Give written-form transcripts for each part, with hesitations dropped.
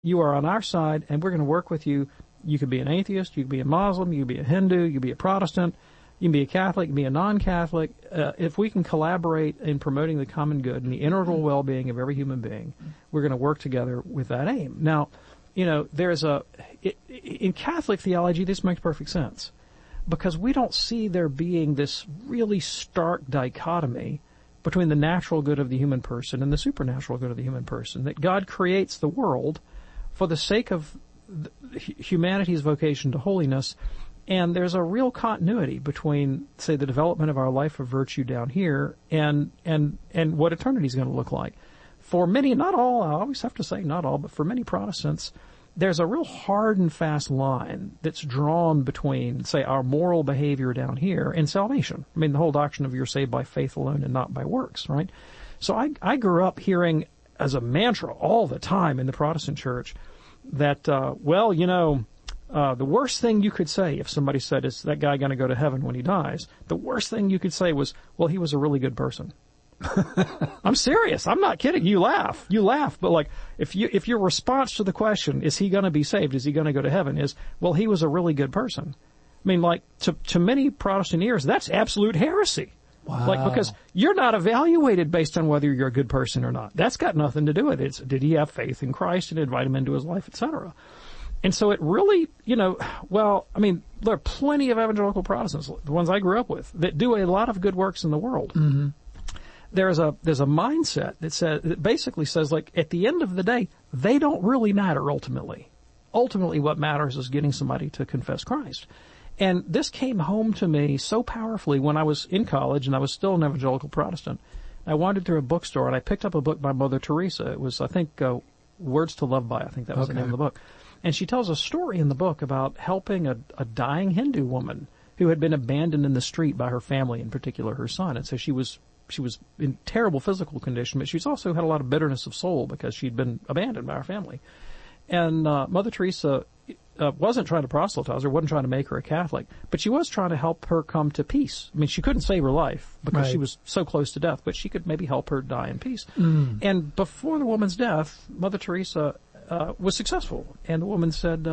You are on our side, and we're going to work with you. You could be an atheist, you could be a Muslim, you could be a Hindu, you could be a Protestant, you can be a Catholic, you can be a non-Catholic. If we can collaborate in promoting the common good and the integral well-being of every human being, we're going to work together with that aim. Now, in Catholic theology, this makes perfect sense, because we don't see there being this really stark dichotomy between the natural good of the human person and the supernatural good of the human person, that God creates the world for the sake of humanity's vocation to holiness, and there's a real continuity between, say, the development of our life of virtue down here and what eternity is going to look like. For many, not all, I always have to say not all, but for many Protestants, there's a real hard and fast line that's drawn between, say, our moral behavior down here and salvation. I mean, the whole doctrine of you're saved by faith alone and not by works, right? So I grew up hearing as a mantra all the time in the Protestant church that, the worst thing you could say if somebody said, is that guy going to go to heaven when he dies? The worst thing you could say was, well, he was a really good person. I'm serious. I'm not kidding. You laugh, but like, if your response to the question, is he going to be saved? Is he going to go to heaven? Is, well, he was a really good person. I mean, like, to many Protestant ears, that's absolute heresy. Wow. Like, because you're not evaluated based on whether you're a good person or not. That's got nothing to do with it. It's, did he have faith in Christ and invite him into his life, etc. And so it really, there are plenty of evangelical Protestants, the ones I grew up with, that do a lot of good works in the world. Mm-hmm. There's a mindset that basically says, like, at the end of the day, they don't really matter ultimately. Ultimately, what matters is getting somebody to confess Christ. And this came home to me so powerfully when I was in college and I was still an evangelical Protestant. I wandered through a bookstore and I picked up a book by Mother Teresa. It was, I think, Words to Love By. I think that was the name of the book. And she tells a story in the book about helping a dying Hindu woman who had been abandoned in the street by her family, in particular her son. And so she was in terrible physical condition, but she's also had a lot of bitterness of soul because she'd been abandoned by her family. And Mother Teresa wasn't trying to proselytize her, wasn't trying to make her a Catholic, but she was trying to help her come to peace. I mean, she couldn't save her life because she was so close to death, but she could maybe help her die in peace. Mm. And before the woman's death, Mother Teresa was successful. And the woman said,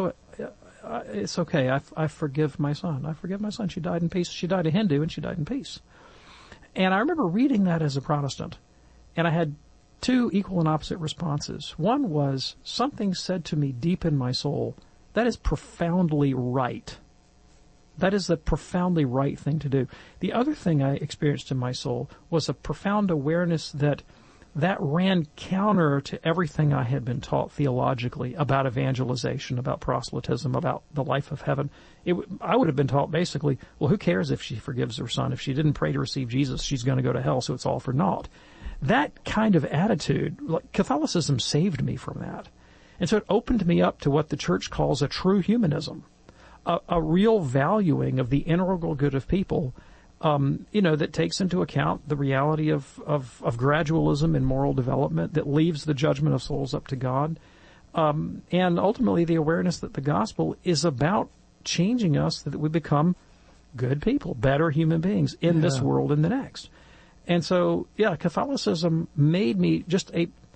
it's okay. I forgive my son. I forgive my son. She died in peace. She died a Hindu and she died in peace. And I remember reading that as a Protestant, and I had two equal and opposite responses. One was something said to me deep in my soul, that is profoundly right. That is the profoundly right thing to do. The other thing I experienced in my soul was a profound awareness that ran counter to everything I had been taught theologically about evangelization, about proselytism, about the life of heaven. I would have been taught basically, well, who cares if she forgives her son? If she didn't pray to receive Jesus, she's going to go to hell, so it's all for naught. That kind of attitude, Catholicism saved me from that. And so it opened me up to what the church calls a true humanism, a real valuing of the integral good of people, that takes into account the reality of gradualism in moral development, that leaves the judgment of souls up to God, and ultimately the awareness that the gospel is about changing us so that we become good people, better human beings in this world and the next. And so, Catholicism made me just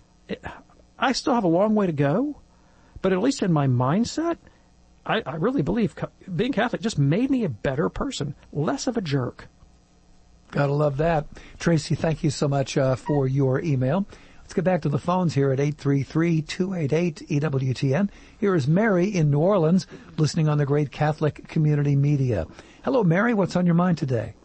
I still have a long way to go, but at least in my mindset, I really believe being Catholic just made me a better person, less of a jerk. Gotta love that. Tracy, thank you so much for your email. Let's get back to the phones here at 833-288-EWTN. Here is Mary in New Orleans, listening on the Great Catholic Community Media. Hello, Mary. What's on your mind today?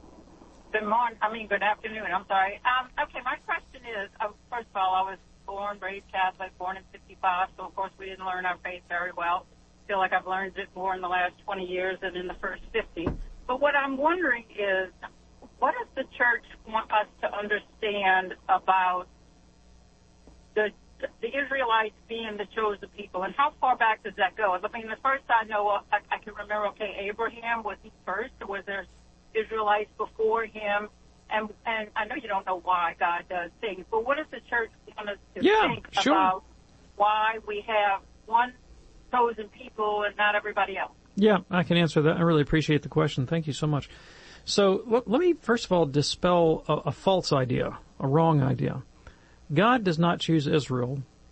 Good afternoon. I'm sorry. Okay, my question is, first of all, I was born, raised Catholic, born in 55, so of course we didn't learn our faith very well. I feel like I've learned it more in the last 20 years than in the first 50. But what I'm wondering is, what does the church want us to understand about the Israelites being the chosen people, and how far back does that go? I mean, the first I know of, I can remember, Abraham, was he first, or was there Israelites before him? And I know you don't know why God does things, but what does the church want us to think about why we have one chosen people and not everybody else? Yeah, I can answer that. I really appreciate the question. Thank you so much. So let me first of all dispel a false idea, a wrong idea. God does not choose Israel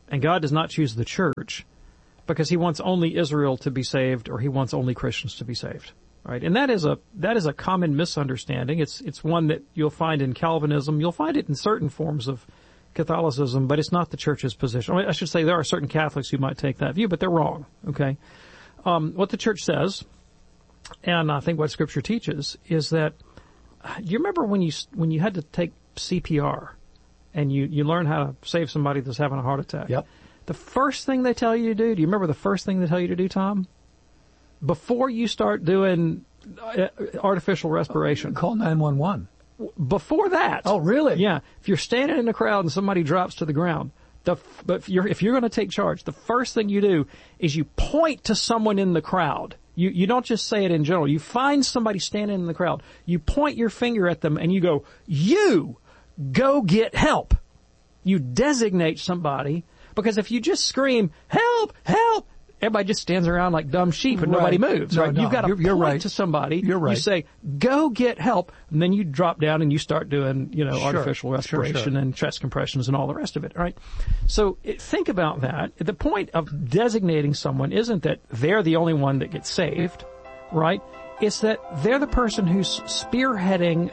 And God does not choose the church because he wants only Israel to be saved or he wants only Christians to be saved. Right? And that is a common misunderstanding. It's one that you'll find in Calvinism. You'll find it in certain forms of Catholicism, but it's not the church's position. I should say there are certain Catholics who might take that view, but they're wrong. Okay? What the church says, and I think what Scripture teaches, is that, do you remember when you had to take CPR and you learn how to save somebody that's having a heart attack? Yep. The first thing they tell you to do you remember the first thing they tell you to do, Tom? Before you start doing artificial respiration. Call 911. Before that. Oh, really? Yeah. If you're standing in a crowd and somebody drops to the ground, but if you're going to take charge, the first thing you do is you point to someone in the crowd. You don't just say it in general. You find somebody standing in the crowd. You point your finger at them and you go, you go get help. You designate somebody, because if you just scream, help, help, everybody just stands around like dumb sheep and nobody moves, right? No, You've got to point right. to somebody. You're right. You say, go get help, and then you drop down and you start doing, artificial respiration and chest compressions and all the rest of it, right? So think about that. The point of designating someone isn't that they're the only one that gets saved, right? It's that they're the person who's spearheading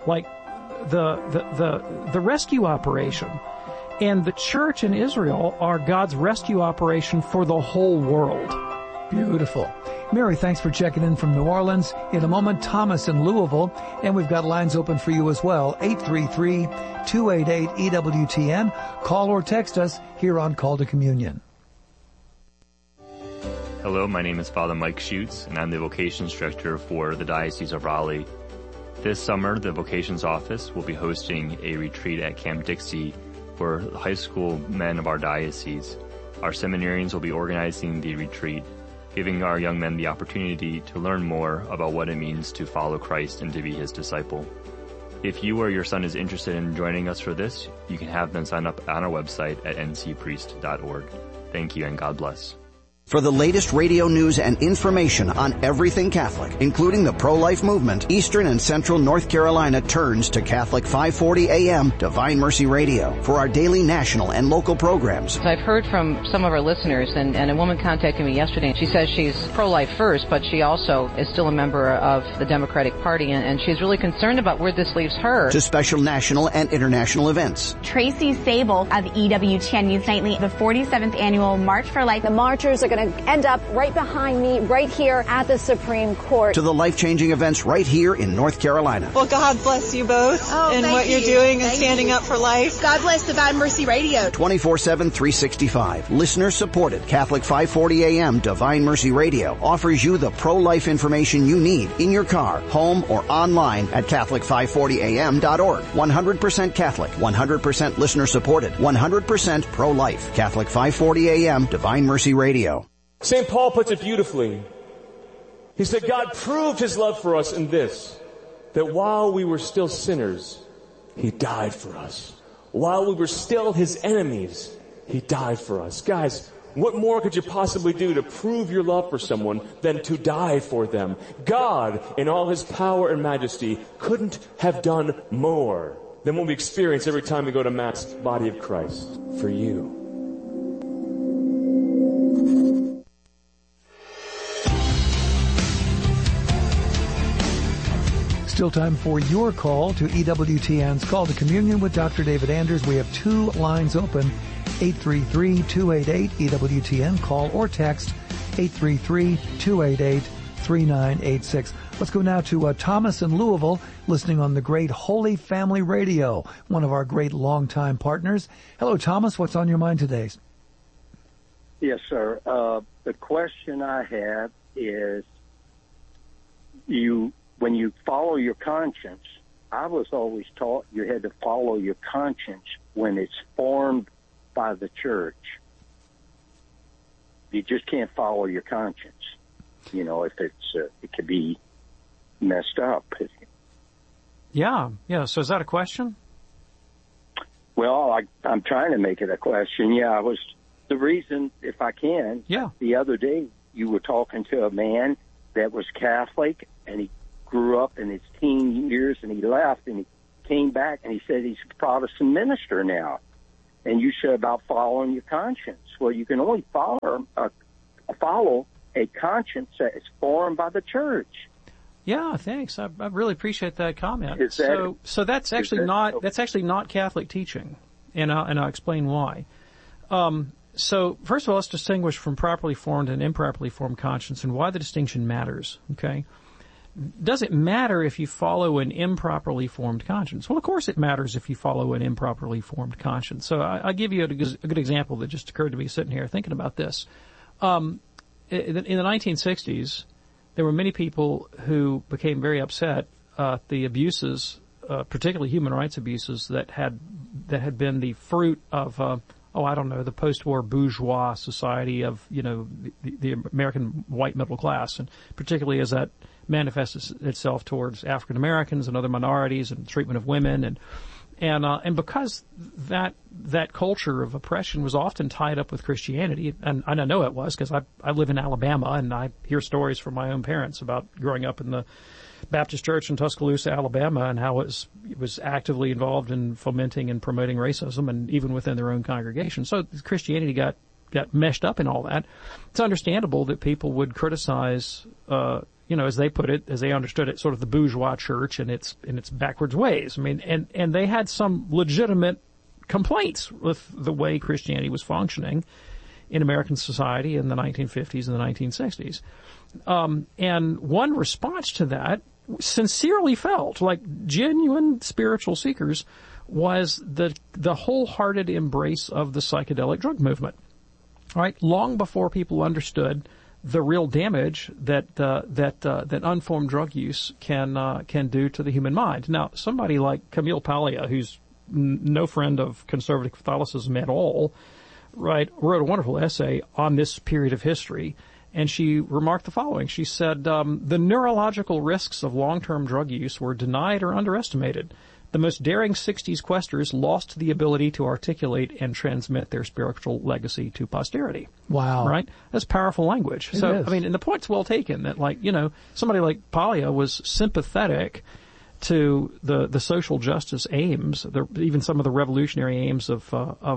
the rescue operation. And the church in Israel are God's rescue operation for the whole world. Beautiful. Mary, thanks for checking in from New Orleans. In a moment, Thomas in Louisville. And we've got lines open for you as well. 833-288-EWTN. Call or text us here on Call to Communion. Hello, my name is Father Mike Schutz, and I'm the Vocations Director for the Diocese of Raleigh. This summer, the Vocations Office will be hosting a retreat at Camp Dixie for high school men of our diocese. Our seminarians will be organizing the retreat, giving our young men the opportunity to learn more about what it means to follow Christ and to be his disciple. If you or your son is interested in joining us for this, you can have them sign up on our website at ncpriest.org. Thank you and God bless. For the latest radio news and information on everything Catholic, including the pro-life movement, Eastern and Central North Carolina turns to Catholic 540 AM Divine Mercy Radio for our daily national and local programs. I've heard from some of our listeners, and a woman contacted me yesterday. She says she's pro-life first, but she also is still a member of the Democratic Party, and she's really concerned about where this leaves her. To special national and international events. Tracy Sable of EWTN News Nightly, the 47th annual March for Life. The marchers are going to end up right behind me, right here at the Supreme Court. To the life-changing events right here in North Carolina. Well, God bless you both and what you're doing and standing up for life. God bless Divine Mercy Radio. 24/7, 365. Listener-supported Catholic 540 AM Divine Mercy Radio offers you the pro-life information you need in your car, home, or online at Catholic540am.org. 100% Catholic, 100% listener-supported, 100% pro-life. Catholic 540 AM Divine Mercy Radio. St. Paul puts it beautifully. He said, God proved his love for us in this, that while we were still sinners, he died for us. While we were still his enemies, he died for us. Guys, what more could you possibly do to prove your love for someone than to die for them? God, in all his power and majesty, couldn't have done more than what we experience every time we go to Mass, body of Christ, for you. Still time for your call to EWTN's Call to Communion with Dr. David Anders. We have two lines open, 833-288-EWTN. Call or text 833-288-3986. Let's go now to Thomas in Louisville, listening on the great Holy Family Radio, one of our great longtime partners. Hello, Thomas. What's on your mind today? Yes, sir. The question I have is, when you follow your conscience, I was always taught you had to follow your conscience when it's formed by the church. You just can't follow your conscience. You know, if it's it could be messed up. Yeah. So is that a question? Well, I'm trying to make it a question. Yeah, the reason, if I can. Yeah. The other day you were talking to a man that was Catholic, and he grew up in his teen years, and he left, and he came back, and he said he's a Protestant minister now. And you said about following your conscience. Well, you can only follow a conscience that is formed by the church. Yeah, thanks. I really appreciate that comment. So that's actually not Catholic teaching, and I'll explain why. So first of all, let's distinguish from properly formed and improperly formed conscience and why the distinction matters. Okay, does it matter if you follow an improperly formed conscience? Well, of course it matters if you follow an improperly formed conscience. So I'll give you a good example that just occurred to me sitting here thinking about this. In the 1960s, there were many people who became very upset at the abuses, particularly human rights abuses, that had been the fruit of, the post-war bourgeois society of, the American white middle class, and particularly as that manifests itself towards African Americans and other minorities and treatment of women, and because that culture of oppression was often tied up with Christianity, and I know it was because I live in Alabama and I hear stories from my own parents about growing up in the Baptist Church in Tuscaloosa, Alabama, and how it was actively involved in fomenting and promoting racism, and even within their own congregation. So Christianity got meshed up in all that. It's understandable that people would criticize, as they put it, as they understood it, sort of the bourgeois church and its backwards ways. I mean, and they had some legitimate complaints with the way Christianity was functioning in American society in the 1950s and the 1960s. And one response to that, sincerely felt, like genuine spiritual seekers, was the wholehearted embrace of the psychedelic drug movement. All right, long before people understood the real damage that unformed drug use can do to the human mind. Now, somebody like Camille Paglia, who's no friend of conservative Catholicism at all, right, wrote a wonderful essay on this period of history, and she remarked the following. She said, the neurological risks of long-term drug use were denied or underestimated. The most daring 60s questers lost the ability to articulate and transmit their spiritual legacy to posterity. Wow. Right? That's powerful language. It is. I mean, and the point's well taken that, somebody like Paglia was sympathetic to the social justice aims, even some of the revolutionary aims of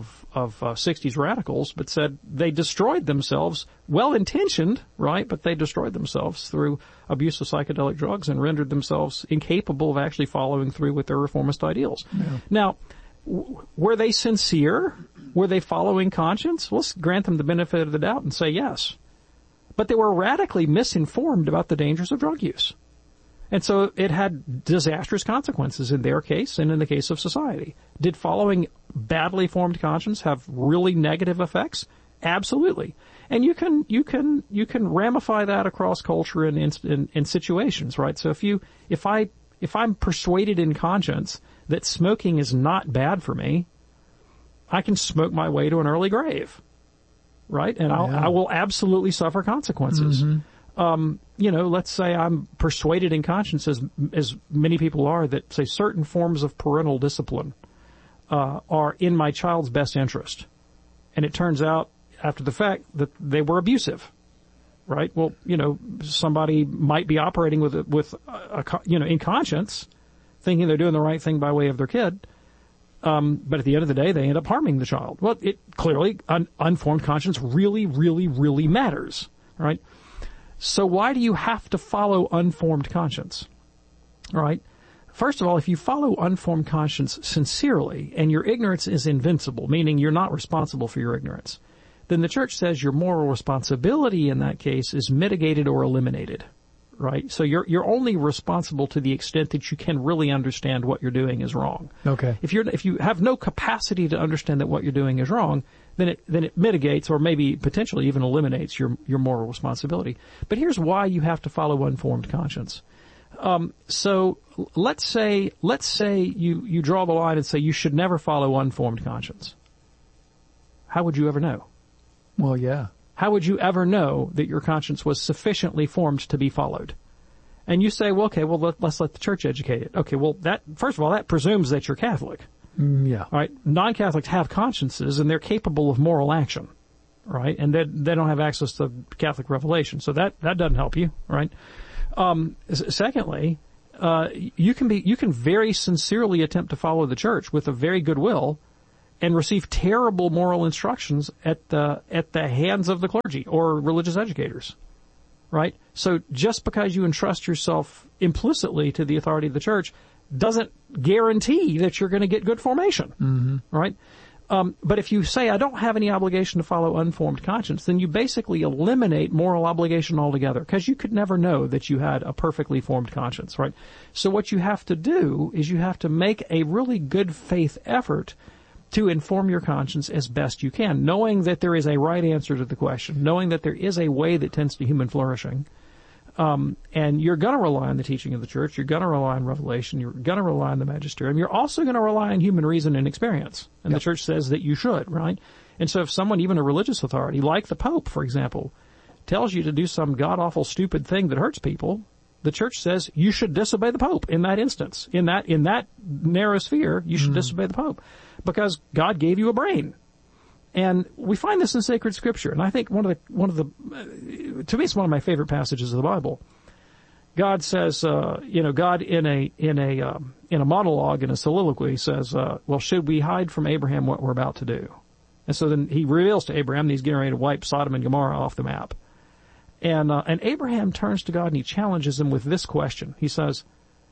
60s radicals, but said they destroyed themselves, well-intentioned, right, but they destroyed themselves through abuse of psychedelic drugs and rendered themselves incapable of actually following through with their reformist ideals. Yeah. Now, were they sincere? Were they following conscience? Let's grant them the benefit of the doubt and say yes. But they were radically misinformed about the dangers of drug use. And so it had disastrous consequences in their case and in the case of society. Did following badly formed conscience have really negative effects? Absolutely. And you can ramify that across culture and in situations, right? So if I'm persuaded in conscience that smoking is not bad for me, I can smoke my way to an early grave, right? And I will absolutely suffer consequences. Mm-hmm. Let's say I'm persuaded in conscience, as many people are, that, say, certain forms of parental discipline are in my child's best interest. And it turns out, after the fact, that they were abusive, right? Well, somebody might be operating in conscience, thinking they're doing the right thing by way of their kid, but at the end of the day, they end up harming the child. Well, it clearly, unformed conscience really, really, really matters, right? So why do you have to follow unformed conscience? All right. First of all, if you follow unformed conscience sincerely and your ignorance is invincible, meaning you're not responsible for your ignorance, then the church says your moral responsibility in that case is mitigated or eliminated, right? So you're only responsible to the extent that you can really understand what you're doing is wrong. Okay. If you have no capacity to understand that what you're doing is wrong, then it mitigates or maybe potentially even eliminates your moral responsibility. But here's why you have to follow unformed conscience. So let's say you draw the line and say you should never follow unformed conscience. How would you ever know? Well, yeah. How would you ever know that your conscience was sufficiently formed to be followed? And you say, well, okay, let's let the church educate it. Okay, well, first of all, that presumes that you're Catholic. Yeah. All right. Non-Catholics have consciences and they're capable of moral action, right? And they don't have access to Catholic revelation. So that doesn't help you, right? Secondly, you can very sincerely attempt to follow the church with a very good will and receive terrible moral instructions at the hands of the clergy or religious educators, right? So just because you entrust yourself implicitly to the authority of the church doesn't guarantee that you're going to get good formation, right? But if you say, I don't have any obligation to follow unformed conscience, then you basically eliminate moral obligation altogether, because you could never know that you had a perfectly formed conscience, right? So what you have to do is you have to make a really good faith effort to inform your conscience as best you can, knowing that there is a right answer to the question, knowing that there is a way that tends to human flourishing. And you're going to rely on the teaching of the church. You're going to rely on revelation. You're going to rely on the magisterium. You're also going to rely on human reason and experience. And the church says that you should, right? And so if someone, even a religious authority, like the Pope, for example, tells you to do some god-awful stupid thing that hurts people, the church says you should disobey the Pope in that instance. In that narrow sphere, you should disobey the Pope, because God gave you a brain. And we find this in sacred scripture. And I think to me, it's one of my favorite passages of the Bible. God says, God in a monologue, in a soliloquy says, well, should we hide from Abraham what we're about to do? And so then he reveals to Abraham that he's getting ready to wipe Sodom and Gomorrah off the map. And Abraham turns to God and he challenges him with this question. He says,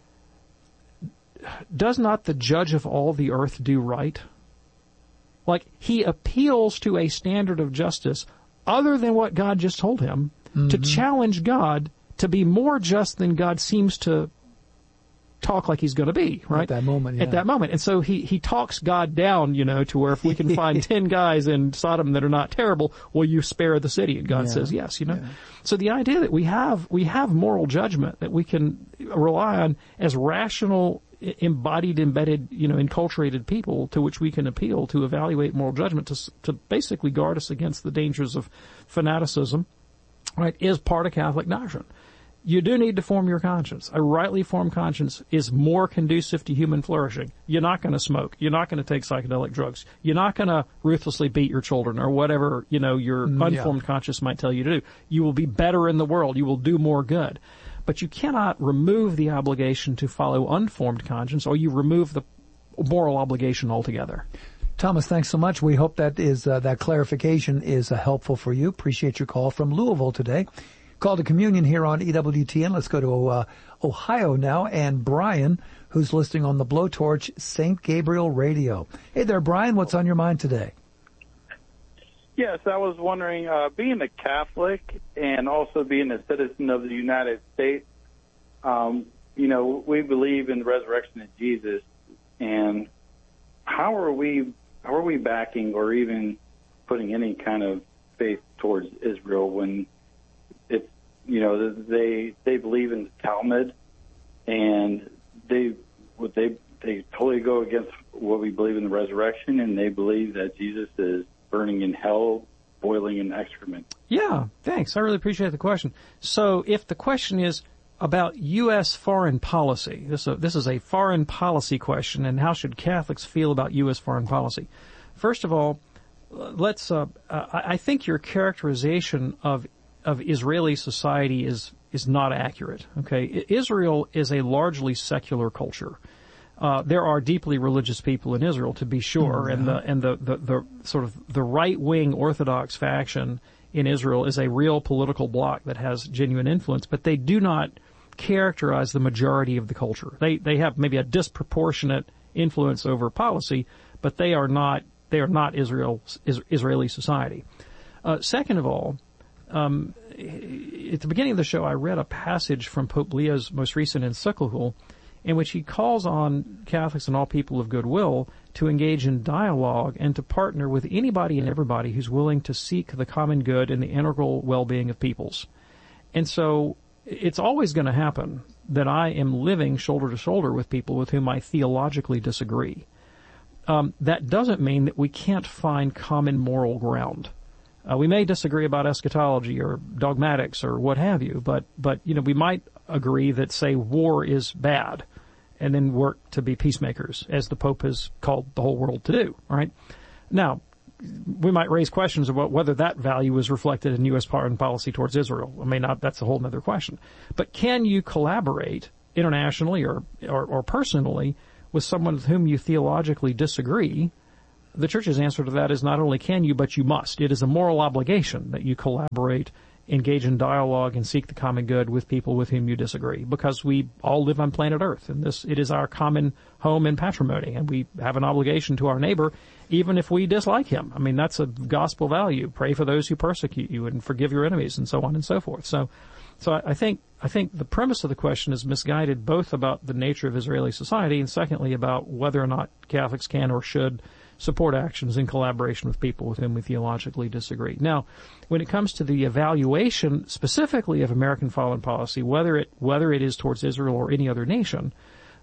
does not the judge of all the earth do right? Like, he appeals to a standard of justice other than what God just told him to challenge God to be more just than God seems to talk like he's going to be, right? At that moment, yeah. At that moment. And so he talks God down, to where if we can find 10 guys in Sodom that are not terrible, will you spare the city? And God says yes, Yeah. So the idea that we have moral judgment that we can rely on as rational, embodied, embedded, enculturated people to which we can appeal to evaluate moral judgment to basically guard us against the dangers of fanaticism, right, is part of Catholic doctrine. You do need to form your conscience. A rightly formed conscience is more conducive to human flourishing. You're not going to smoke. You're not going to take psychedelic drugs. You're not going to ruthlessly beat your children or whatever, your unformed conscience might tell you to do. You will be better in the world. You will do more good. But you cannot remove the obligation to follow unformed conscience, or you remove the moral obligation altogether. Thomas, thanks so much. We hope that clarification is helpful for you. Appreciate your call from Louisville today. Call to communion here on EWTN. Let's go to Ohio now, and Brian, who's listening on the Blowtorch St. Gabriel Radio. Hey there, Brian. What's on your mind today? Yes, I was wondering, being a Catholic and also being a citizen of the United States, we believe in the resurrection of Jesus, and how are we backing or even putting any kind of faith towards Israel when it's, they believe in the Talmud, and they totally go against what we believe in the resurrection, and they believe that Jesus is burning in hell, boiling in excrement. Yeah, thanks. I really appreciate the question. So if the question is about U.S. foreign policy, this is a foreign policy question, and how should Catholics feel about U.S. foreign policy? First of all, I think your characterization of Israeli society is not accurate. Okay, Israel is a largely secular culture. There are deeply religious people in Israel, to be sure, and the sort of the right-wing Orthodox faction in Israel is a real political bloc that has genuine influence, but they do not characterize the majority of the culture. They have maybe a disproportionate influence over policy, but they are not Israeli society. Second of all, at the beginning of the show, I read a passage from Pope Leo's most recent encyclical, in which he calls on Catholics and all people of goodwill to engage in dialogue and to partner with anybody and everybody who's willing to seek the common good and the integral well-being of peoples. And so it's always going to happen that I am living shoulder to shoulder with people with whom I theologically disagree. That doesn't mean that we can't find common moral ground. We may disagree about eschatology or dogmatics or what have you, but we might agree that, say, war is bad, and then work to be peacemakers, as the Pope has called the whole world to do. All right. Now, we might raise questions about whether that value is reflected in U.S. foreign policy towards Israel. I mean, that's a whole other question. But can you collaborate internationally or personally with someone with whom you theologically disagree the church's answer to that is not only can you, but you must. It is a moral obligation that you collaborate, engage in dialogue, and seek the common good with people with whom you disagree, because we all live on planet Earth, and it is our common home and patrimony, and we have an obligation to our neighbor, even if we dislike him. I mean, that's a gospel value. Pray for those who persecute you and forgive your enemies, and so on and so forth. So I think the premise of the question is misguided, both about the nature of Israeli society, and secondly about whether or not Catholics can or should support actions in collaboration with people with whom we theologically disagree. Now, when it comes to the evaluation specifically of American foreign policy, whether it is towards Israel or any other nation,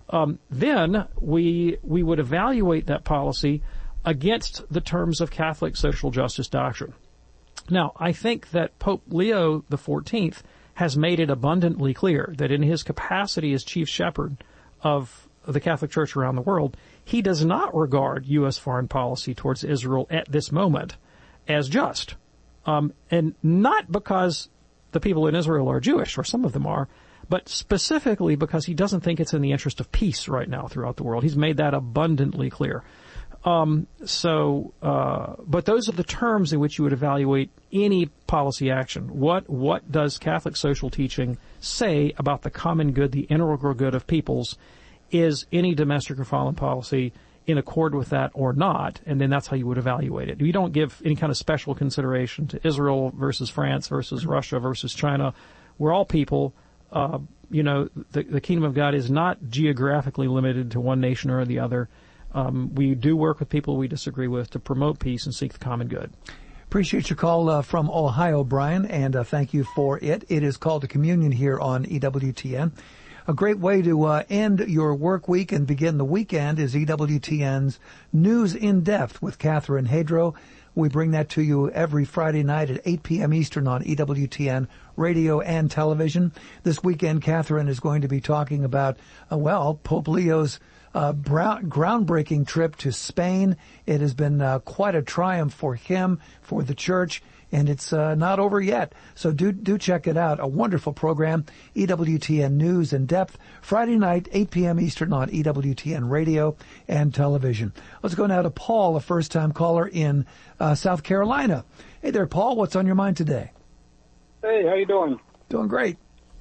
then we would evaluate that policy against the terms of Catholic social justice doctrine. Now, I think that Pope Leo XIV has made it abundantly clear that in his capacity as chief shepherd of the Catholic Church around the world, he does not regard U.S. foreign policy towards Israel at this moment as just. And not because the people in Israel are Jewish, or some of them are, but specifically because he doesn't think it's in the interest of peace right now throughout the world. He's made that abundantly clear. But those are the terms in which you would evaluate any policy action. What does Catholic social teaching say about the common good, the integral good of peoples? Is any domestic or foreign policy in accord with that or not? And then that's how you would evaluate it. You don't give any kind of special consideration to Israel versus France versus Russia versus China. We're all people. The kingdom of God is not geographically limited to one nation or the other. We do work with people we disagree with to promote peace and seek the common good. Appreciate your call from Ohio, Brian, and thank you for it. It is called a communion here on EWTN. A great way to end your work week and begin the weekend is EWTN's News in Depth with Catherine Hadro. We bring that to you every Friday night at 8 p.m. Eastern on EWTN radio and television. This weekend, Catherine is going to be talking about, Pope Leo's groundbreaking trip to Spain. It has been quite a triumph for him, for the church, and it's not over yet. So do check it out. A wonderful program, EWTN News in Depth, Friday night, 8 p.m. Eastern on EWTN radio and television. Let's go now to Paul, a first-time caller in South Carolina. Hey there, Paul. What's on your mind today? Hey, how you doing? Doing great.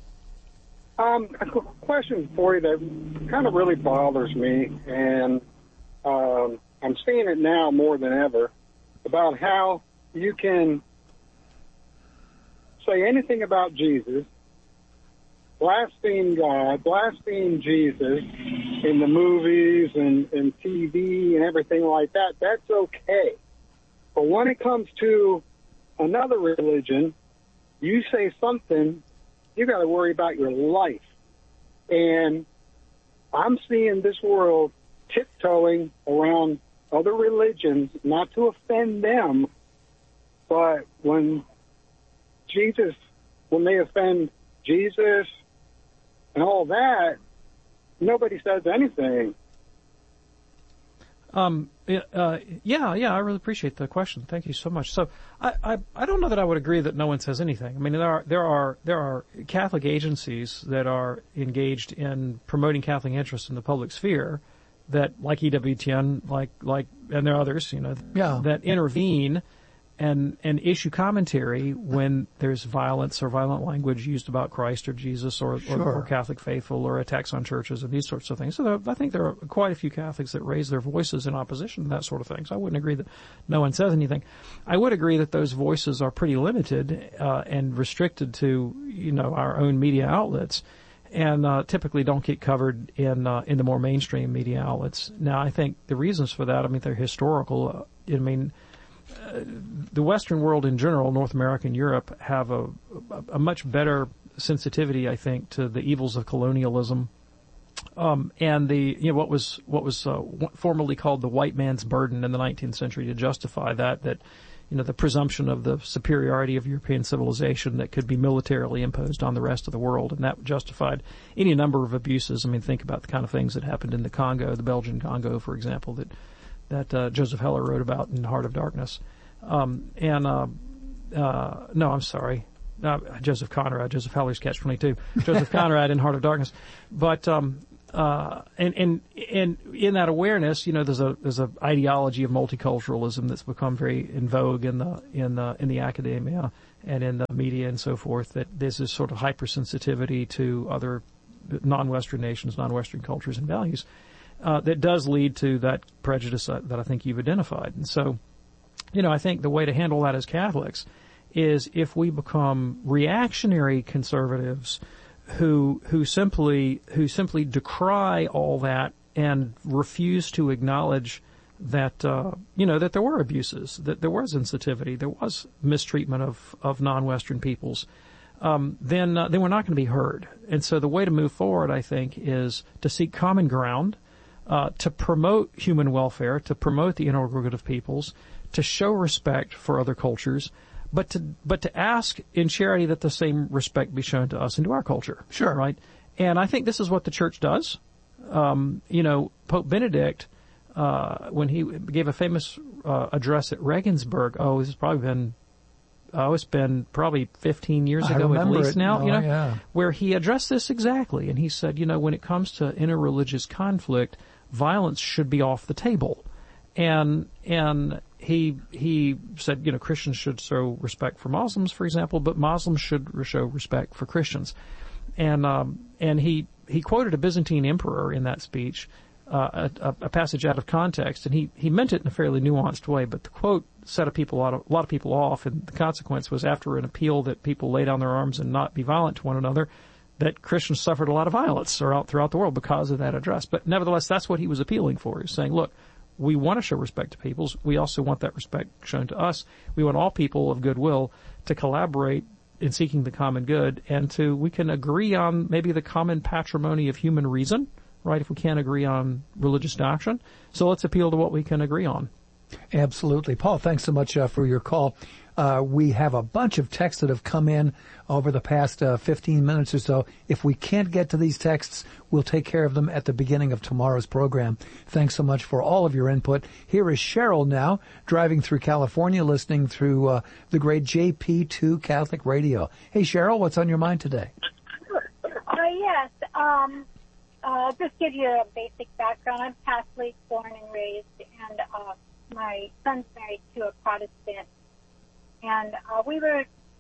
A question for you that kind of really bothers me, and I'm seeing it now more than ever, about how you can say anything about Jesus, blaspheme God, blaspheme Jesus in the movies and TV and everything like that. That's okay. But when it comes to another religion, you say something, you got to worry about your life. And I'm seeing this world tiptoeing around other religions, not to offend them, but when they offend Jesus and all that, nobody says anything. I really appreciate the question. Thank you so much. So I don't know that I would agree that no one says anything. I mean, there are Catholic agencies that are engaged in promoting Catholic interests in the public sphere that, like EWTN, and there are others, that intervene and issue commentary when there's violence or violent language used about Christ or Jesus or Catholic faithful or attacks on churches and these sorts of things. So I think there are quite a few Catholics that raise their voices in opposition to that sort of thing. So I wouldn't agree that no one says anything. I would agree that those voices are pretty limited and restricted to, our own media outlets, and typically don't get covered in the more mainstream media outlets. Now, I think the reasons for that, they're historical. The Western world in general, North America and Europe, have a much better sensitivity, I think, to the evils of colonialism, and what was formerly called the white man's burden in the 19th century to justify that the presumption of the superiority of European civilization that could be militarily imposed on the rest of the world, and that justified any number of abuses. Think about the kind of things that happened in the Congo, the Belgian Congo, for example, that Joseph Heller wrote about in Heart of Darkness. Joseph Conrad, Joseph Heller's Catch-22, Joseph Conrad in Heart of Darkness. But and in that awareness, there's a ideology of multiculturalism that's become very in vogue in the academia and in the media and so forth, that there's this sort of hypersensitivity to other non-Western nations, non-Western cultures and values, that does lead to that prejudice that I think you've identified. And so, I think the way to handle that as Catholics is if we become reactionary conservatives who simply decry all that and refuse to acknowledge that that there were abuses, that there was insensitivity, there was mistreatment of non-Western peoples, then we're not going to be heard. And so the way to move forward, I think, is to seek common ground, to promote human welfare, to promote the integral good of peoples, to show respect for other cultures, but to ask in charity that the same respect be shown to us and to our culture. Sure. Right? And I think this is what the church does. Pope Benedict, when he gave a famous address at Regensburg, it's been probably 15 years ago at least now, where he addressed this exactly. And he said, when it comes to interreligious conflict, violence should be off the table. And he said, Christians should show respect for Muslims, for example, but Muslims should show respect for Christians. And he quoted a Byzantine emperor in that speech, a passage out of context, and he meant it in a fairly nuanced way, but the quote set a lot of people off, and the consequence was, after an appeal that people lay down their arms and not be violent to one another, that Christians suffered a lot of violence throughout the world because of that address. But nevertheless, that's what he was appealing for. He was saying, look, we want to show respect to peoples. We also want that respect shown to us. We want all people of goodwill to collaborate in seeking the common good, and we can agree on maybe the common patrimony of human reason, right, if we can't agree on religious doctrine. So let's appeal to what we can agree on. Absolutely. Paul, thanks so much for your call. We have a bunch of texts that have come in over the past 15 minutes or so. If we can't get to these texts, we'll take care of them at the beginning of tomorrow's program. Thanks so much for all of your input. Here is Cheryl now, driving through California, listening through the great JP2 Catholic Radio. Hey, Cheryl, what's on your mind today? Yes. I'll just give you a basic background. I'm Catholic, born and raised, and my son's married to a Protestant. And we were,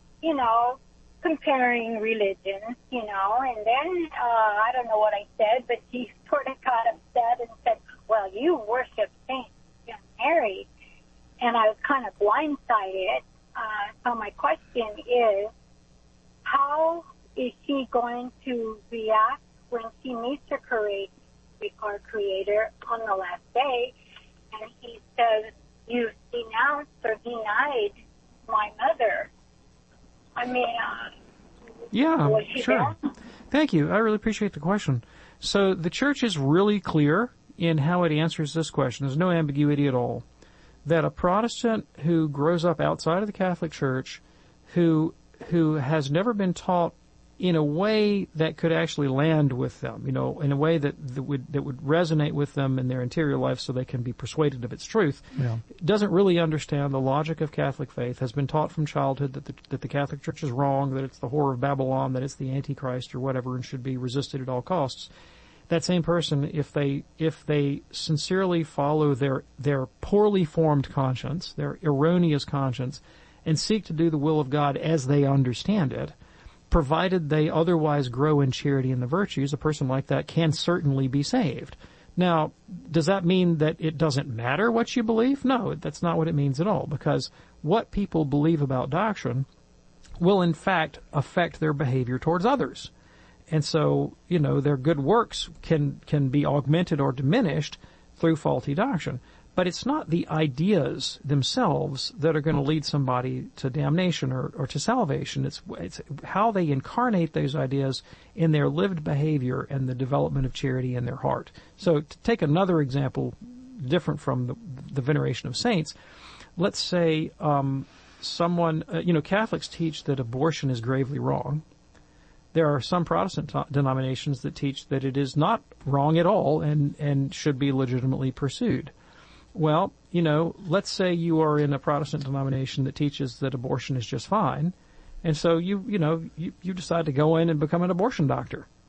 comparing religions, and then I don't know what I said, but he sort of got upset and said, well, you worship Saint Mary. And I was kind of blindsided. So my question is, how is she going to react when she meets her Creator on the last day, and he says, you denounced or denied my mother? I mean, yeah, sure. Thank you. I really appreciate the question. So the church is really clear in how it answers this question. There's no ambiguity at all. That a Protestant who grows up outside of the Catholic Church, who has never been taught in a way that could actually land with them, in a way that would resonate with them in their interior life so they can be persuaded of its truth, doesn't really understand the logic of Catholic faith, has been taught from childhood that the Catholic Church is wrong, that it's the whore of Babylon, that it's the Antichrist or whatever, and should be resisted at all costs. That same person, if they sincerely follow their poorly formed conscience, their erroneous conscience, and seek to do the will of God as they understand it, provided they otherwise grow in charity and the virtues, a person like that can certainly be saved. Now, does that mean that it doesn't matter what you believe? No, that's not what it means at all, because what people believe about doctrine will in fact affect their behavior towards others. And so, their good works can be augmented or diminished through faulty doctrine. But it's not the ideas themselves that are going to lead somebody to damnation or to salvation. It's how they incarnate those ideas in their lived behavior and the development of charity in their heart. So to take another example different from the veneration of saints, let's say someone, Catholics teach that abortion is gravely wrong. There are some Protestant denominations that teach that it is not wrong at all and should be legitimately pursued. Well, let's say you are in a Protestant denomination that teaches that abortion is just fine, and so you decide to go in and become an abortion doctor.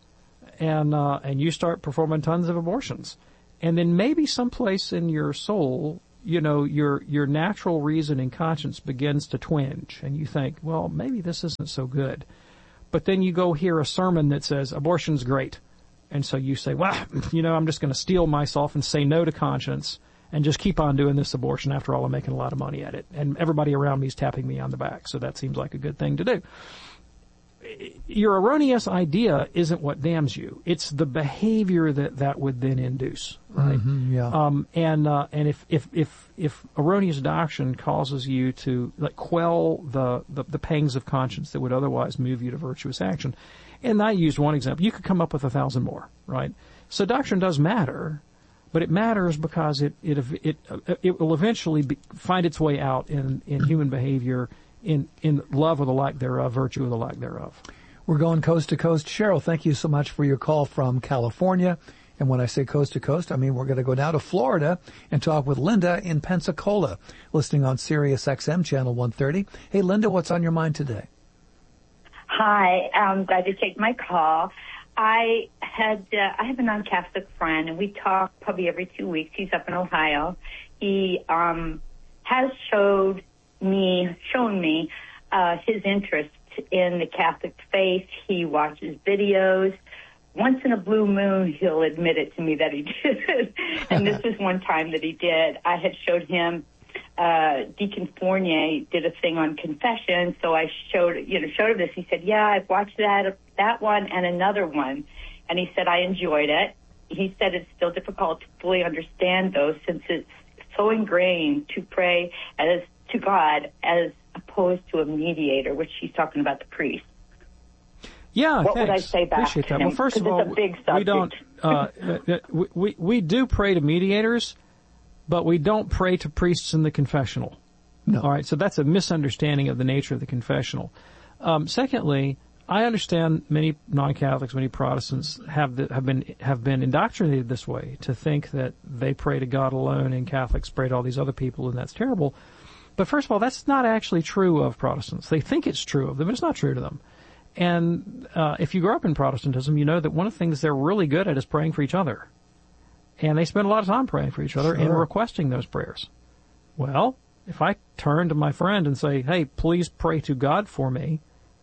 and you start performing tons of abortions. And then maybe someplace in your soul, your natural reason and conscience begins to twinge, and you think, well, maybe this isn't so good. But then you go hear a sermon that says abortion's great. And so you say, well, I'm just going to steel myself and say no to conscience and just keep on doing this abortion. After all, I'm making a lot of money at it. And everybody around me is tapping me on the back. So that seems like a good thing to do. Your erroneous idea isn't what damns you. It's the behavior that would then induce, right? Mm-hmm, yeah. And if erroneous doctrine causes you to quell the pangs of conscience that would otherwise move you to virtuous action, and I used one example, you could come up with 1,000 more, right? So doctrine does matter, but it matters because it will eventually find its way out in human behavior. In love or the lack thereof, virtue or the lack thereof. We're going coast to coast. Cheryl, thank you so much for your call from California. And when I say coast to coast, I mean we're going to go down to Florida and talk with Linda in Pensacola, listening on Sirius XM Channel 130. Hey, Linda, what's on your mind today? Hi, I'm glad you take my call. I have a non-Catholic friend, and we talk probably every 2 weeks. He's up in Ohio. He has shown me his interest in the Catholic faith. He watches videos. Once in a blue moon, he'll admit it to me that he did. And this is one time that he did. I had showed him Deacon Fournier did a thing on confession, so I showed him this. He said, "Yeah, I've watched that one and another one," and he said I enjoyed it. He said it's still difficult to fully understand those since it's so ingrained to pray to God as opposed to a mediator, which he's talking about the priest. Yeah, what thanks. would I say back Appreciate to that. him? Well, first of all, it's a big subject. we do pray to mediators, but we don't pray to priests in the confessional. No. All right, so that's a misunderstanding of the nature of the confessional. Secondly, I understand many non-Catholics, many Protestants have been indoctrinated this way to think that they pray to God alone and Catholics pray to all these other people, and that's terrible. But first of all, that's not actually true of Protestants. They think it's true of them, but it's not true to them. And if you grew up in Protestantism, you know that one of the things they're really good at is praying for each other. And they spend a lot of time praying for each other and requesting those prayers. Well, if I turn to my friend and say, "Hey, please pray to God for me,"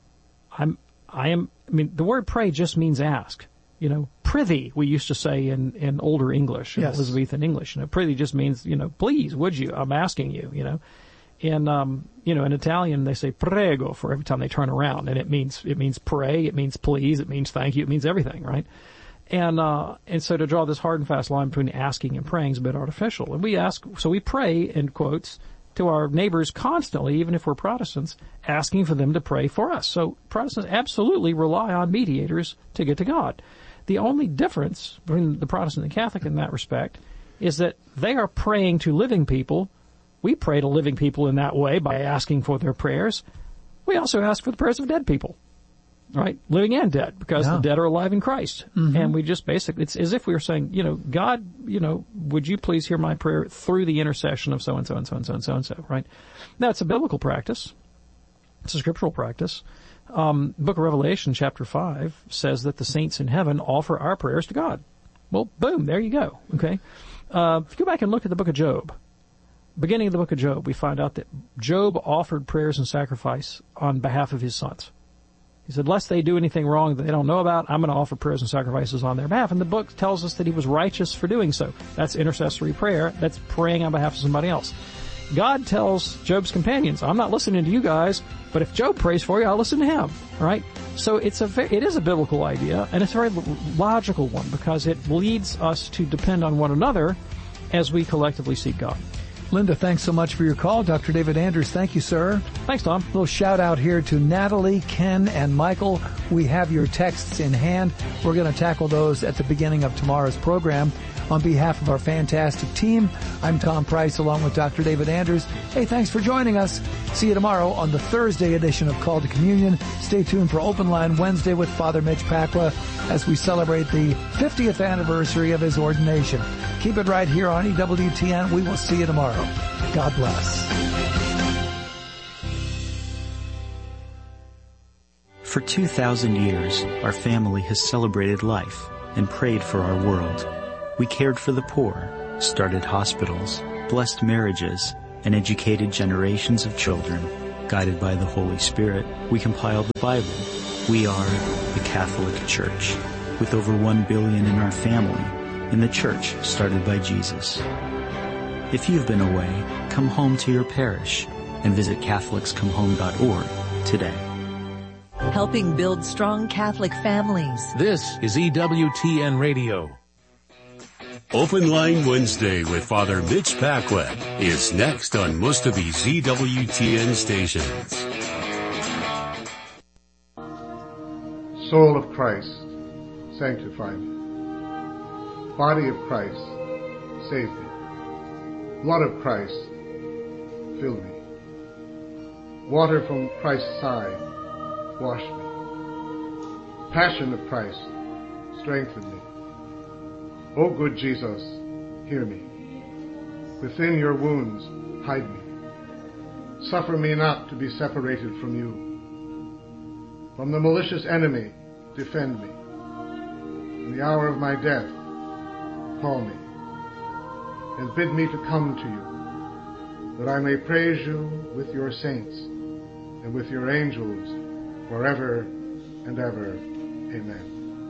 the word pray just means ask. Prithee, we used to say in older English, in Elizabethan English. Prithee just means, please, would you? I'm asking you, In Italian, they say prego for every time they turn around, and it means pray, it means please, it means thank you, it means everything, right? And so to draw this hard and fast line between asking and praying is a bit artificial. And we pray, in quotes, to our neighbors constantly, even if we're Protestants, asking for them to pray for us. So Protestants absolutely rely on mediators to get to God. The only difference between the Protestant and the Catholic in that respect is that they are praying to living people. We pray to living people in that way by asking for their prayers. We also ask for the prayers of dead people, right? Living and dead, because the dead are alive in Christ. Mm-hmm. And we just basically, it's as if we were saying, God, would you please hear my prayer through the intercession of so-and-so and so-and-so and so-and-so, right? Now, it's a biblical practice. It's a scriptural practice. Book of Revelation, chapter 5, says that the saints in heaven offer our prayers to God. Well, boom, there you go, okay? If you go back and look at the book of Job, beginning of the book of Job, we find out that Job offered prayers and sacrifice on behalf of his sons. He said, lest they do anything wrong that they don't know about, I'm going to offer prayers and sacrifices on their behalf. And the book tells us that he was righteous for doing so. That's intercessory prayer. That's praying on behalf of somebody else. God tells Job's companions, I'm not listening to you guys, but if Job prays for you, I'll listen to him. All right? So it is a biblical idea, and it's a very logical one, because it leads us to depend on one another as we collectively seek God. Linda, thanks so much for your call. Dr. David Anders, thank you, sir. Thanks, Tom. A little shout out here to Natalie, Ken, and Michael. We have your texts in hand. We're going to tackle those at the beginning of tomorrow's program. On behalf of our fantastic team, I'm Tom Price along with Dr. David Anders. Hey, thanks for joining us. See you tomorrow on the Thursday edition of Call to Communion. Stay tuned for Open Line Wednesday with Father Mitch Pacwa as we celebrate the 50th anniversary of his ordination. Keep it right here on EWTN. We will see you tomorrow. God bless. For 2,000 years, our family has celebrated life and prayed for our world. We cared for the poor, started hospitals, blessed marriages, and educated generations of children. Guided by the Holy Spirit, we compiled the Bible. We are the Catholic Church, with over 1 billion in our family, and the church started by Jesus. If you've been away, come home to your parish and visit CatholicsComeHome.org today. Helping build strong Catholic families. This is EWTN Radio. Open Line Wednesday with Father Mitch Paquette is next on most of these EWTN stations. Soul of Christ, sanctify me. Body of Christ, save me. Blood of Christ, fill me. Water from Christ's side, wash me. Passion of Christ, strengthen me. O good Jesus, hear me. Within your wounds, hide me. Suffer me not to be separated from you. From the malicious enemy, defend me. In the hour of my death, call me, and bid me to come to you, that I may praise you with your saints and with your angels forever and ever. Amen.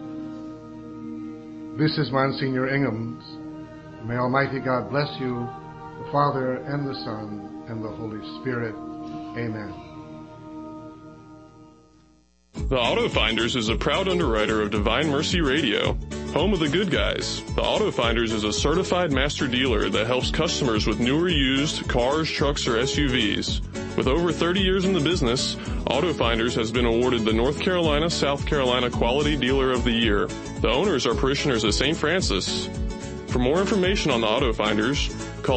This is Monsignor Ingham's. May Almighty God bless you, the Father and the Son and the Holy Spirit. Amen. The Auto Finders is a proud underwriter of Divine Mercy Radio, home of the good guys. The Auto Finders is a certified master dealer that helps customers with new or used cars, trucks, or SUVs. With over 30 years in the business, Auto Finders has been awarded the North Carolina, South Carolina Quality Dealer of the Year. The owners are parishioners of St. Francis. For more information on the Auto Finders, call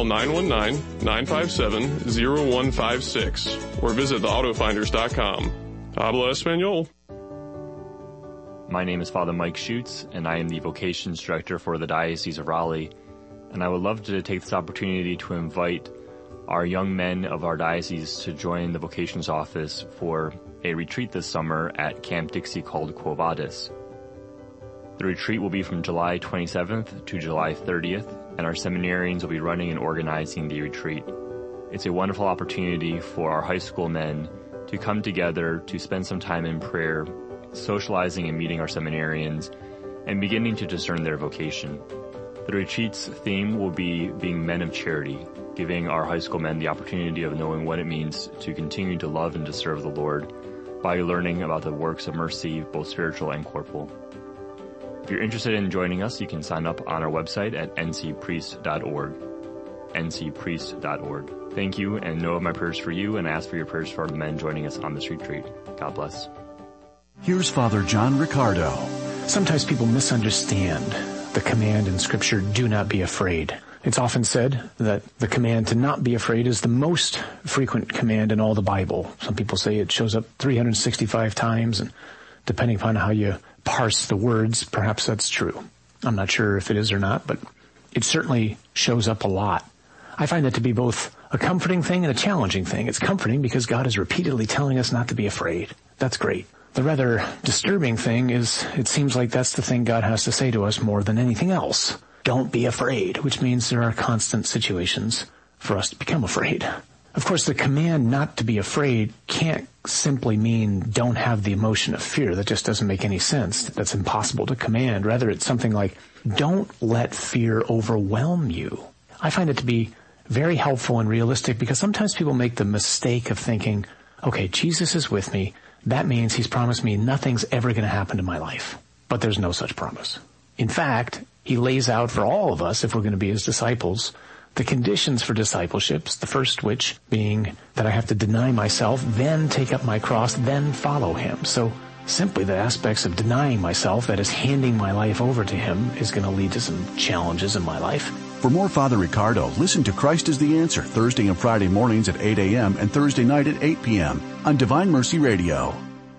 919-957-0156 or visit theautofinders.com. Habla Espanol. My name is Father Mike Schutz, and I am the Vocations Director for the Diocese of Raleigh. And I would love to take this opportunity to invite our young men of our diocese to join the Vocations Office for a retreat this summer at Camp Dixie called Quo Vadis. The retreat will be from July 27th to July 30th, and our seminarians will be running and organizing the retreat. It's a wonderful opportunity for our high school men to come together to spend some time in prayer, socializing and meeting our seminarians, and beginning to discern their vocation. The retreat's theme will be being men of charity, giving our high school men the opportunity of knowing what it means to continue to love and to serve the Lord by learning about the works of mercy, both spiritual and corporal. If you're interested in joining us, you can sign up on our website at ncpriest.org. ncpriest.org. Thank you, and know of my prayers for you, and ask for your prayers for the men joining us on this retreat. God bless. Here's Father John Riccardo. Sometimes people misunderstand the command in Scripture, do not be afraid. It's often said that the command to not be afraid is the most frequent command in all the Bible. Some people say it shows up 365 times, and depending upon how you parse the words, perhaps that's true. I'm not sure if it is or not, but it certainly shows up a lot. I find that to be both a comforting thing and a challenging thing. It's comforting because God is repeatedly telling us not to be afraid. That's great. The rather disturbing thing is it seems like that's the thing God has to say to us more than anything else. Don't be afraid, which means there are constant situations for us to become afraid. Of course, the command not to be afraid can't simply mean don't have the emotion of fear. That just doesn't make any sense. That's impossible to command. Rather, it's something like don't let fear overwhelm you. I find it to be very helpful and realistic because sometimes people make the mistake of thinking, okay, Jesus is with me. That means he's promised me nothing's ever going to happen to my life. But there's no such promise. In fact, he lays out for all of us, if we're going to be his disciples, the conditions for discipleships, the first which being that I have to deny myself, then take up my cross, then follow him. So simply the aspects of denying myself, that is handing my life over to him, is going to lead to some challenges in my life. For more Father Riccardo, listen to Christ is the Answer Thursday and Friday mornings at 8 a.m. and Thursday night at 8 p.m. on Divine Mercy Radio.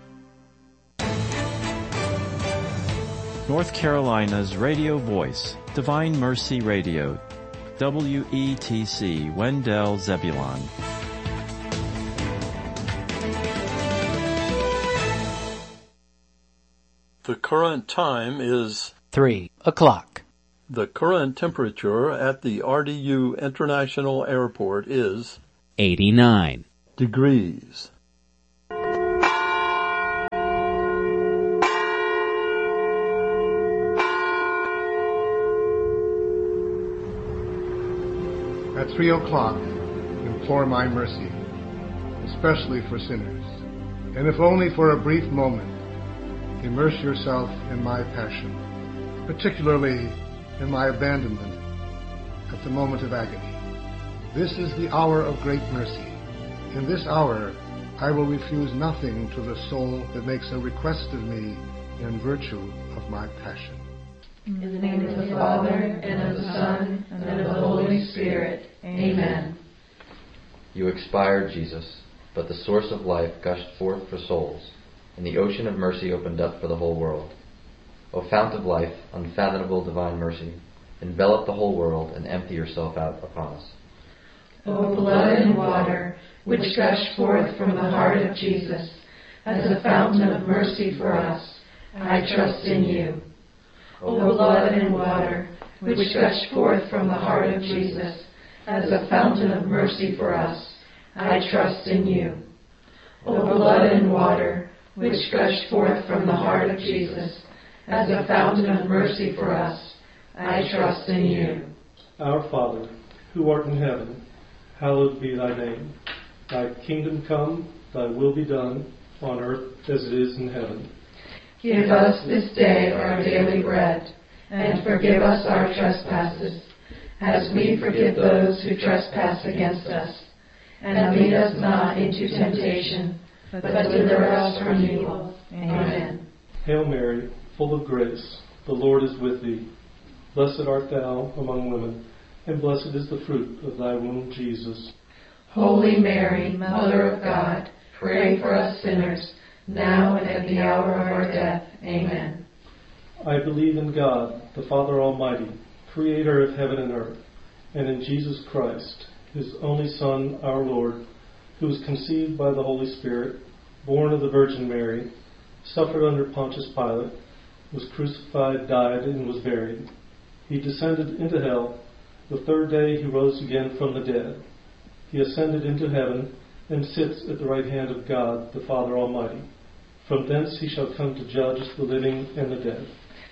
North Carolina's radio voice, Divine Mercy Radio, WETC, Wendell, Zebulon. The current time is 3 o'clock. The current temperature at the RDU International Airport is 89 degrees. At 3 o'clock, implore my mercy, especially for sinners. And if only for a brief moment, immerse yourself in my passion, particularly in my abandonment at the moment of agony. This is the hour of great mercy. In this hour, I will refuse nothing to the soul that makes a request of me in virtue of my passion. In the name of the Father, and of the Son, and of the Holy Spirit. Amen. You expired, Jesus, but the source of life gushed forth for souls, and the ocean of mercy opened up for the whole world. O fount of life, unfathomable divine mercy, envelop the whole world and empty yourself out upon us. O blood and water, which gushed forth from the heart of Jesus, as a fountain of mercy for us, I trust in you. O blood and water, which gushed forth from the heart of Jesus, as a fountain of mercy for us, I trust in you. O blood and water, which gushed forth from the heart of Jesus, as a fountain of mercy for us, I trust in you. Our Father, who art in heaven, hallowed be thy name. Thy kingdom come, thy will be done, on earth as it is in heaven. Give us this day our daily bread, and forgive us our trespasses, as we forgive those who trespass against us. And lead us not into temptation, but deliver us from evil. Amen. Hail Mary, full of grace, the Lord is with thee. Blessed art thou among women, and blessed is the fruit of thy womb, Jesus. Holy Mary, Mother of God, pray for us sinners, now and at the hour of our death. Amen. I believe in God, the Father Almighty, creator of heaven and earth, and in Jesus Christ, his only Son, our Lord, who was conceived by the Holy Spirit, born of the Virgin Mary, suffered under Pontius Pilate, was crucified, died, and was buried. He descended into hell. The third day he rose again from the dead. He ascended into heaven and sits at the right hand of God, the Father Almighty. From thence he shall come to judge the living and the dead.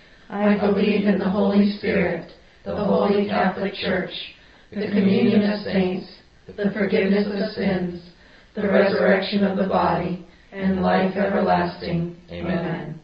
I believe in the Holy Spirit, the Holy Catholic Church, the communion of saints, the forgiveness of sins, the resurrection of the body, and life everlasting. Amen.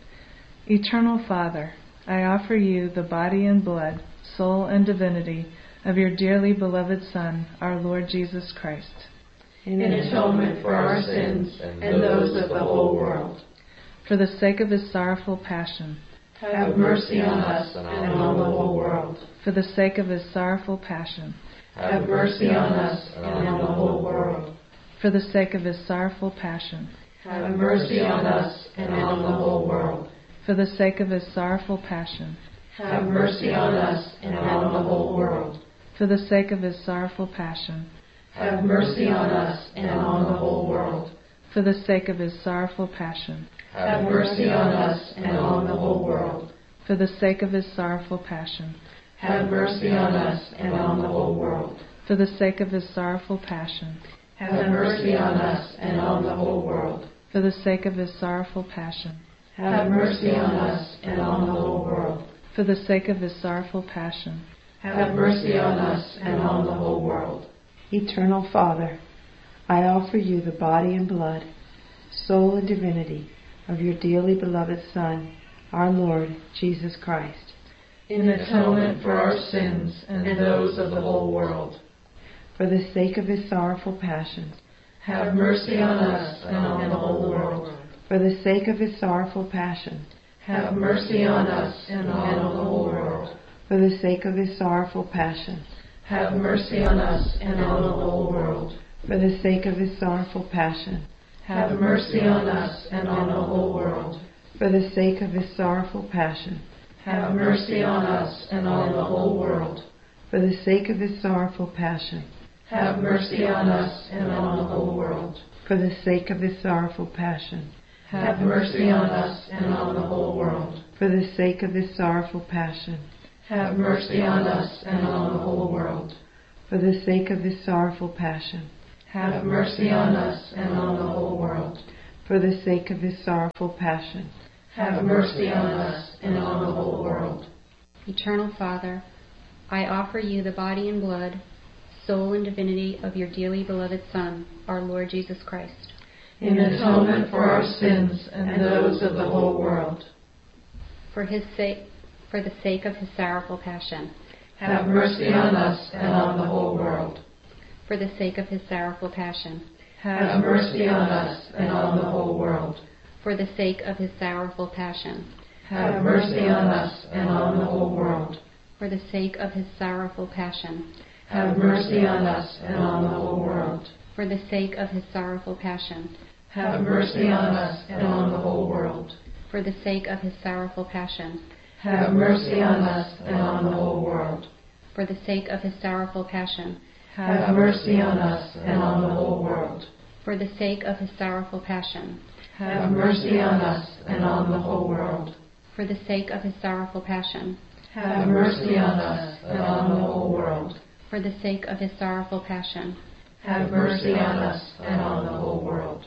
Eternal Father, I offer you the body and blood, soul and divinity of your dearly beloved Son, our Lord Jesus Christ, in atonement for our sins and those of the whole world. For the sake of his sorrowful passion, have mercy on us and on the whole world. For the sake of his sorrowful passion, have mercy on us and on the whole world. For the sake of his sorrowful passion, have mercy on us and on the whole world. For the sake of his sorrowful passion, have mercy on us and on the whole world. For the sake of his sorrowful passion, have mercy on us and on the whole world. For the sake of his sorrowful passion, have mercy on us and on the whole world. For the sake of his sorrowful passion, have mercy on us and on the whole world. For the sake of his sorrowful passion, have mercy on us and on the whole world. For the sake of his sorrowful passion, have mercy on us and on the whole world. For the sake of his sorrowful passion, have mercy on us and on the whole world. Eternal Father, I offer you the body and blood, soul and divinity of your dearly beloved Son, our Lord Jesus Christ, in atonement for our sins and those of the whole world. For the sake of his sorrowful passion, have mercy on us and on the whole world. For the sake of his sorrowful passion, have mercy on us and on the whole world. For the sake of his sorrowful passion, have mercy on us and on the whole world. For the sake of his sorrowful passion, have mercy on us and on the whole world. For the sake of his sorrowful passion, have mercy on us and on the whole world. For the sake of his sorrowful passion, have mercy on us and on the whole world. For the sake of his sorrowful passion, Have mercy on us and on the whole world. For the sake of his sorrowful passion. Have mercy on us and on the whole world. For the sake of his sorrowful passion. Have mercy on us and on the whole world. For the sake of his sorrowful passion. Have mercy on us and on the whole world. Eternal Father, I offer you the body and blood, soul and divinity of your dearly beloved Son, our Lord Jesus Christ, in atonement for our sins and those of the whole world. For the sake of his sorrowful passion. Have mercy on us and on the whole world. For the sake of his sorrowful passion. Have mercy on us and on the whole world. For the sake of his sorrowful passion. Have mercy on us and on the whole world. For the sake of his sorrowful passion. Have mercy on us and on the whole world. For the sake of his sorrowful passion. Have mercy on us and on the whole world. For the sake of his sorrowful passion. Have mercy on us and on the whole world. For the sake of his sorrowful passion. Have mercy on us and on the whole world. For the sake of his sorrowful passion. Have mercy on us and on the whole world. For the sake of his sorrowful passion. Have mercy on us and on the whole world. For the sake of his sorrowful passion. Have mercy on us and on the whole world.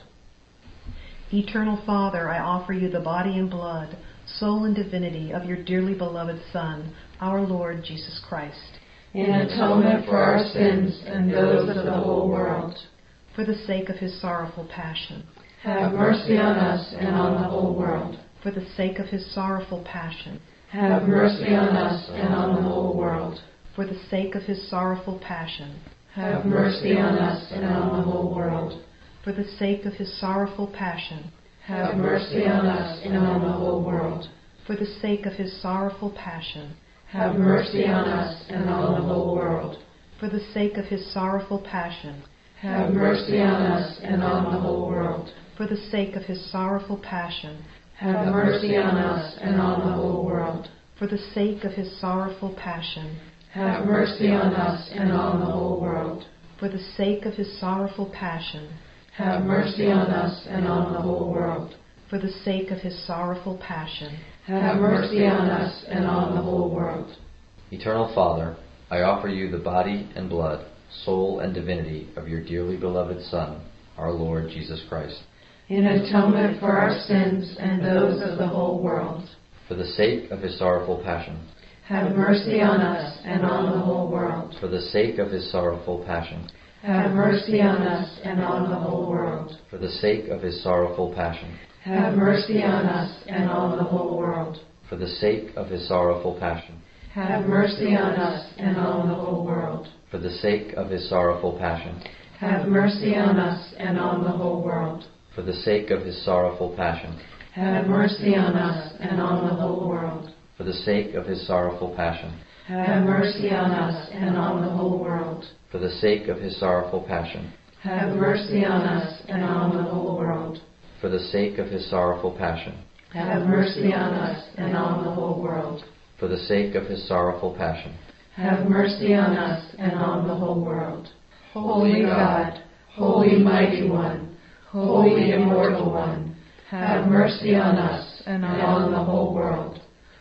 Eternal Father, I offer you the body and blood, soul and divinity of your dearly beloved Son, our Lord Jesus Christ, in atonement for our sins and those of the whole world. For the sake of his sorrowful passion. Have mercy on us and on the whole world. For the sake of his sorrowful passion. Have mercy on us and on the whole world. For the sake of his sorrowful passion. Have mercy on us and on the whole world. For the sake of his sorrowful passion. Have mercy on us and on the whole world. For the sake of his sorrowful passion. Have mercy on us and on the whole world. For the sake of his sorrowful passion. Have mercy on us and on the whole world. For the sake of his sorrowful passion. Have mercy on us and on the whole world. For the sake of his sorrowful passion. Have mercy on us and on the whole world. For the sake of his sorrowful passion. Have mercy on us and on the whole world. For the sake of his sorrowful passion. Have mercy on us and on the whole world. Eternal Father, I offer you the body and blood, soul and divinity of your dearly beloved Son, our Lord Jesus Christ, in atonement for our sins and those of the whole world. For the sake of his sorrowful passion. Have mercy on us and on the whole world. For the sake of his sorrowful passion. Have mercy on us and on the whole world. For the sake of his sorrowful passion. Have mercy on us and on the whole world. For the sake of his sorrowful passion. Have mercy on us and on the whole world. For the sake of his sorrowful passion. Have mercy on us and on the whole world. For the sake of his sorrowful passion. Have mercy on us and on the whole world. For the sake of his sorrowful passion. Have mercy on us and on the whole world. For the sake of his sorrowful passion. Have mercy on us and on the whole world. For the sake of his sorrowful passion. Have mercy on us and on the whole world. For the sake of his sorrowful passion. Have mercy on us and on the whole world. Holy God, Holy Mighty One, Holy Immortal One, have mercy on us and on the whole world.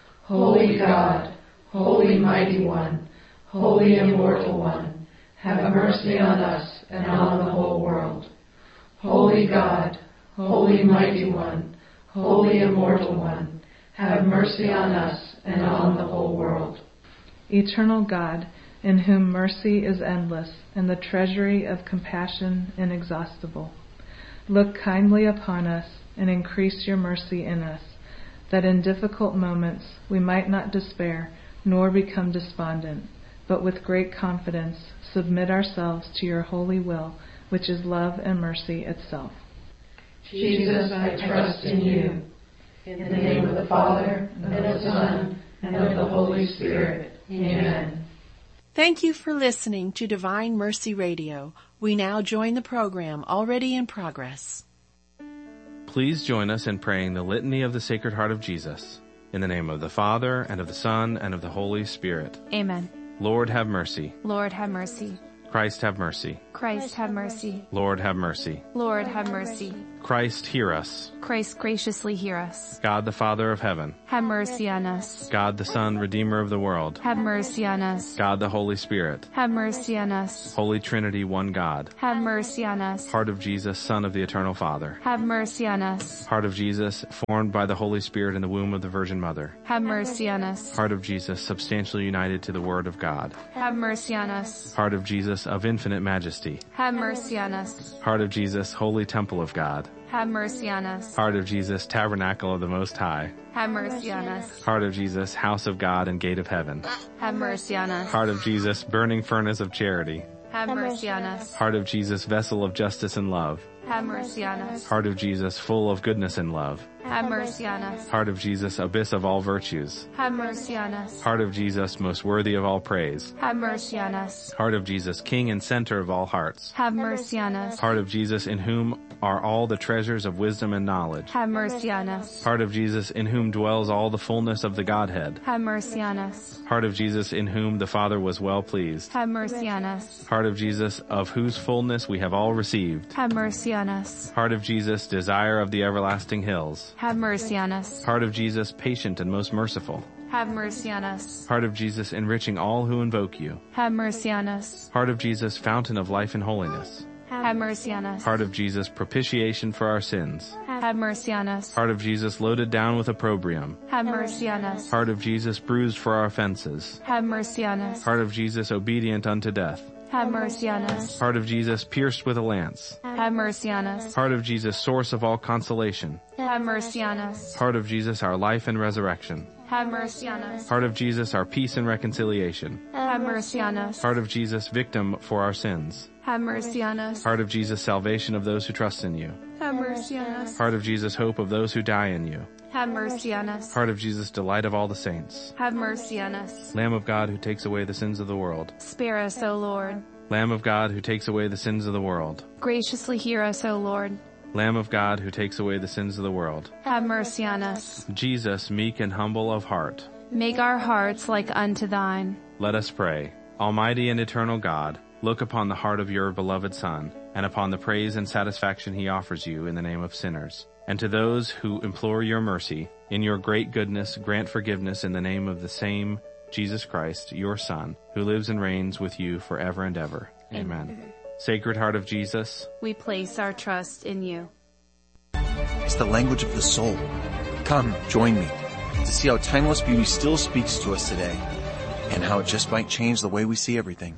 Holy God, Holy Mighty One, Holy Immortal One, have mercy on us and on the whole world. Holy God, Holy Mighty One, Holy Immortal One, have mercy on us and on the whole world. Eternal God, in whom mercy is endless and the treasury of compassion inexhaustible, look kindly upon us and increase your mercy in us, that in difficult moments we might not despair nor become despondent, but with great confidence submit ourselves to your holy will, which is love and mercy itself. Jesus, I trust in you. In the name of the Father, and of the Son, and of the Holy Spirit. Amen. Thank you for listening to Divine Mercy Radio. We now join the program already in progress. Please join us in praying the Litany of the Sacred Heart of Jesus. In the name of the Father, and of the Son, and of the Holy Spirit. Amen. Lord, have mercy. Lord, have mercy. Christ, have mercy. Christ, have mercy. Lord, have mercy. Lord, have mercy. Christ, hear us. Christ, graciously hear us. God the Father of heaven, have mercy on us. God the Son, Redeemer of the world, have mercy on us. God the Holy Spirit, have mercy on us. Holy Trinity, one God, have mercy on us. Heart of Jesus, Son of the Eternal Father, have mercy on us. Heart of Jesus, formed by the Holy Spirit in the womb of the Virgin Mother, have mercy on us. Heart of Jesus, substantially united to the Word of God, have mercy on us. Heart of Jesus, of infinite majesty, have mercy on us. Heart of Jesus, holy temple of God, have mercy on us. Heart of Jesus, tabernacle of the Most High, have mercy on us. Heart of Jesus, house of God and gate of heaven, have mercy on us. Heart of Jesus, burning furnace of charity, have mercy on us. Heart of Jesus, vessel of justice and love, have mercy on us. Heart of Jesus, full of goodness and love, have mercy on us. Heart of Jesus, abyss of all virtues, have mercy on us. Heart of Jesus, most worthy of all praise, have mercy on us. Heart of Jesus, king and center of all hearts, have mercy on us. Heart of Jesus, in whom are all the treasures of wisdom and knowledge, have mercy on us. Heart of Jesus, in whom dwells all the fullness of the Godhead, have mercy on us. Heart of Jesus, in whom the Father was well pleased, have mercy on us. Heart of Jesus, of whose fullness we have all received, have mercy on us. Heart of Jesus, desire of the everlasting hills, have mercy on us. Heart of Jesus, patient and most merciful, have mercy on us. Heart of Jesus, enriching all who invoke you, have mercy on us. Heart of Jesus, fountain of life and holiness, have mercy on us. Heart of Jesus, propitiation for our sins, have mercy on us. Heart of Jesus, loaded down with opprobrium, have mercy on us. Heart of Jesus, bruised for our offenses, have mercy on us. Heart of Jesus, obedient unto death, have mercy on us. Heart of Jesus, pierced with a lance, have mercy on us. Heart of Jesus, source of all consolation, have mercy on us. Heart of Jesus, our life and resurrection, have mercy on us. Heart of Jesus, our peace and reconciliation, have mercy on us. Heart of Jesus, victim for our sins, have mercy on us. Heart of Jesus, salvation of those who trust in you, have mercy on us. Heart of Jesus, hope of those who die in you, have mercy on us. Heart of Jesus, delight of all the saints, have mercy on us. Lamb of God who takes away the sins of the world, spare us, O Lord. Lamb of God who takes away the sins of the world, graciously hear us, O Lord. Lamb of God who takes away the sins of the world, have mercy on us. Jesus, meek and humble of heart, make our hearts like unto thine. Let us pray. Almighty and eternal God, look upon the heart of your beloved Son, and upon the praise and satisfaction he offers you in the name of sinners. And to those who implore your mercy, in your great goodness grant forgiveness in the name of the same Jesus Christ, your Son, who lives and reigns with you forever and ever. Amen. Sacred Heart of Jesus, we place our trust in you. It's the language of the soul. Come, join me to see how timeless beauty still speaks to us today, and how it just might change the way we see everything.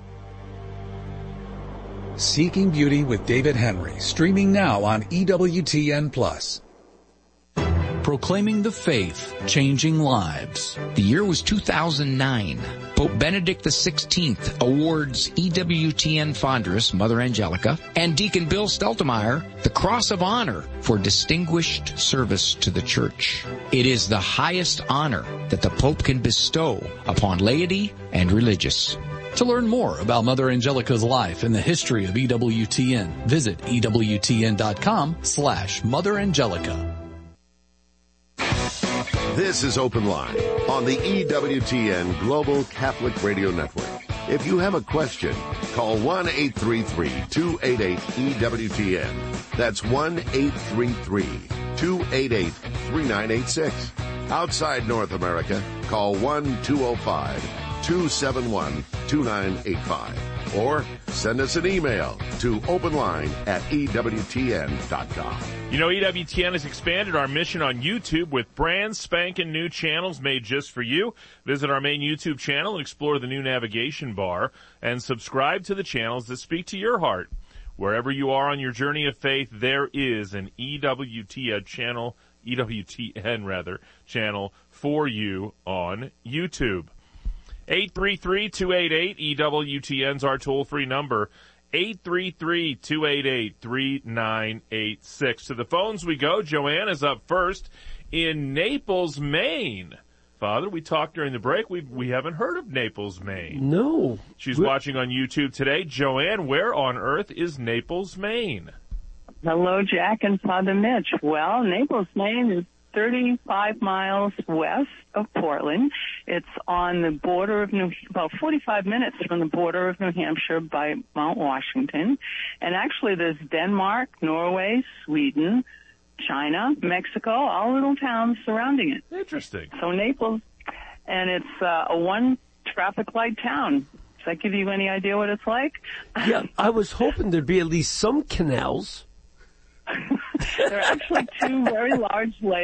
Seeking Beauty with David Henry, streaming now on EWTN+. Proclaiming the faith, changing lives. The year was 2009. Pope Benedict XVI awards EWTN Fondress, Mother Angelica, and Deacon Bill Steltemeyer the Cross of Honor for distinguished service to the Church. It is the highest honor that the Pope can bestow upon laity and religious. To learn more about Mother Angelica's life and the history of EWTN, visit EWTN.com/Mother Angelica. This is Open Line on the EWTN Global Catholic Radio Network. If you have a question, call 1-833-288-EWTN. That's 1-833-288-3986. Outside North America, call 1-205-271-2985. Or send us an email to openline@EWTN.com. You know, EWTN has expanded our mission on YouTube with brand spanking new channels made just for you. Visit our main YouTube channel and explore the new navigation bar and subscribe to the channels that speak to your heart. Wherever you are on your journey of faith, there is an EWTN channel for you on YouTube. 833-288-EWTN's our toll-free number. 833-288-3986. To the phones we go. Joanne is up first in Naples, Maine. Father, we talked during the break. We haven't heard of Naples, Maine. No. She's watching on YouTube today. Joanne, where on earth is Naples, Maine? Hello, Jack and Father Mitch. Well, Naples, Maine is 35 miles west of Portland. It's on the border of about 45 minutes from the border of New Hampshire by Mount Washington. And actually there's Denmark, Norway, Sweden, China, Mexico, all little towns surrounding it. Interesting. So Naples, and it's a one traffic light town. Does that give you any idea what it's like? Yeah, I was hoping there'd be at least some canals. There are actually two very large lakes.